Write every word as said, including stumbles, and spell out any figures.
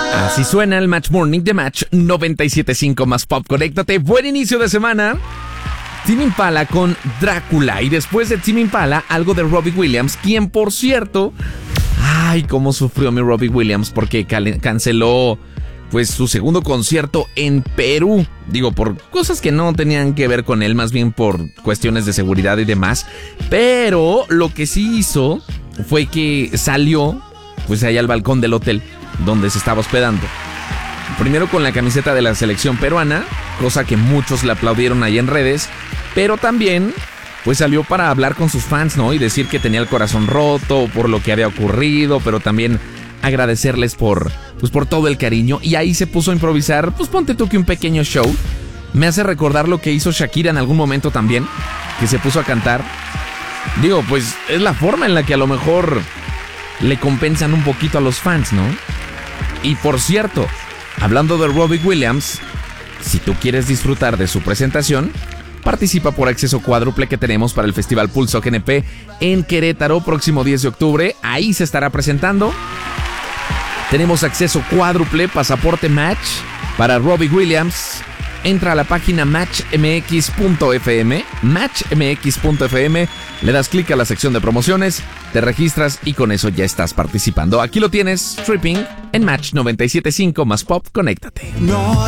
Así suena el Match Morning de Match noventa y siete punto cinco más Pop. Conéctate, buen inicio de semana. Tame Impala con Drácula. Y después de Tame Impala, algo de Robbie Williams, quien por cierto... Ay, cómo sufrió mi Robbie Williams porque cal- canceló pues su segundo concierto en Perú. Digo, por cosas que no tenían que ver con él, más bien por cuestiones de seguridad y demás. Pero lo que sí hizo fue que salió pues allá al balcón del hotel donde se estaba hospedando. Primero con la camiseta de la selección peruana, cosa que muchos le aplaudieron ahí en redes, pero también pues salió para hablar con sus fans, ¿no? Y decir que tenía el corazón roto por lo que había ocurrido, pero también agradecerles por, pues por todo el cariño. Y ahí se puso a improvisar, pues ponte tú que un pequeño show. Me hace recordar lo que hizo Shakira en algún momento también, que se puso a cantar. Digo, pues es la forma en la que a lo mejor le compensan un poquito a los fans, ¿no? Y por cierto, hablando de Robbie Williams, si tú quieres disfrutar de su presentación, participa por acceso cuádruple que tenemos para el Festival Pulso G N P en Querétaro, próximo diez de octubre. Ahí se estará presentando. Tenemos acceso cuádruple, pasaporte Match para Robbie Williams. Entra a la página match m x punto f m, match m x punto f m, le das clic a la sección de promociones, te registras y con eso ya estás participando. Aquí lo tienes, Tripping en Match noventa y siete punto cinco más Pop, conéctate. No